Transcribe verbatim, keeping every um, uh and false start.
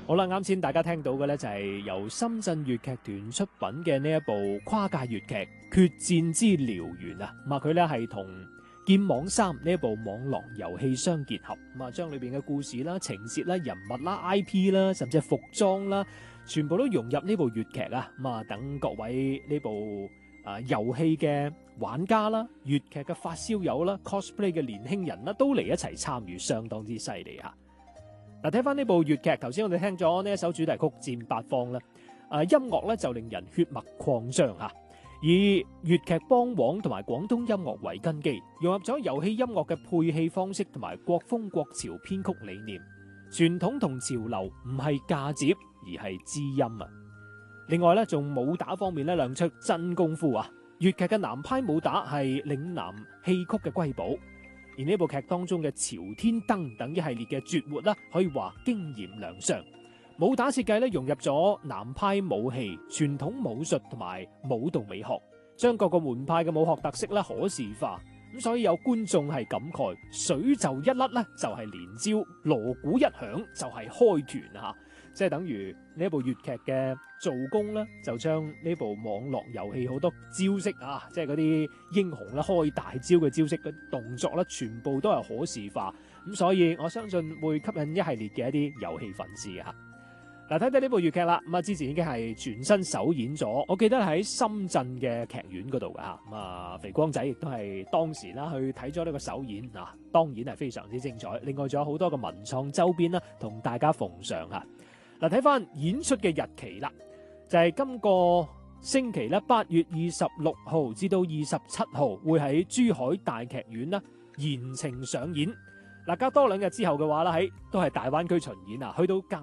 好啦，啱先大家聽到嘅呢，就係由深圳粵劇團出品嘅呢一部跨界粵劇《決戰之燎原》啊，咁啊佢呢係同劍網三呢一部網絡遊戲相結合，咁啊將裏邊嘅故事啦、情節啦、人物啦、I P 啦，甚至係服裝啦，全部都融入呢部粵劇啊，咁啊等各位呢部啊遊戲嘅玩家啦、粵劇嘅發燒友啦、cosplay 嘅年輕人啦，都嚟一齊參與，相當之犀利啊！嗱，睇翻呢部粵劇，頭先我哋聽咗呢一首主題曲《戰八方》咧，啊音樂咧就令人血脈擴張嚇，以粵劇梆黃同埋廣東音樂為根基，融入咗遊戲音樂嘅配器方式同埋國風國潮編曲理念，傳統同潮流唔係嫁接，而係知音啊！另外咧，仲武打方面咧亮出真功夫啊！粵劇嘅南派武打係嶺南戲曲嘅瑰寶。而呢部劇當中嘅朝天燈等一系列嘅絕活啦，可以話驚豔亮相。武打設計咧融入咗南派武戲、傳統武術同埋舞蹈美學，將各個門派嘅武學特色咧可視化。咁所以有觀眾係感慨：水袖一甩咧就係連招，鑼鼓一響就係開團啊！即係等於呢一部粵劇嘅做工咧，就將呢部網絡遊戲好多招式啊，即係嗰啲英雄咧開大招嘅招式嘅動作咧，全部都係可視化。咁所以我相信會吸引一系列嘅一啲遊戲粉絲啊！嗱，睇睇呢部粵劇啦，咁啊之前已經係全新首演咗，我記得喺深圳嘅劇院嗰度噶嚇，咁啊肥光仔亦都係當時啦去睇咗呢個首演啊，當然係非常之精彩。另外仲有好多嘅文創周邊啦，同大家奉上嚇。嗱，睇翻演出嘅日期啦，就係、是、今個星期咧，八月二十六號至到二十七號會喺珠海大劇院啦延程上演。嗱，隔多兩日之後嘅話啦，喺都係大灣區巡演啊，去到